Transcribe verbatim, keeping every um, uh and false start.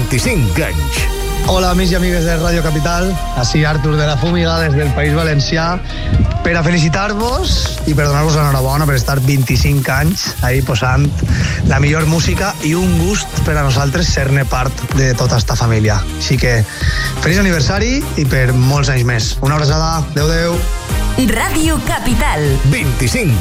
vint-i-cinc anys. Hola, amics i amigues de Radio Capital. Així Artur de la Fúmiga, des del País Valencià, per a felicitar-vos i per donar-vos l'enhorabona per estar vint-i-cinc anys ahí posant la millor música i un gust per a nosaltres ser-ne part de tota esta família. Així que, feliç aniversari i per molts anys més. Una abraçada. Adéu, adéu. Radio Capital. vint-i-cinc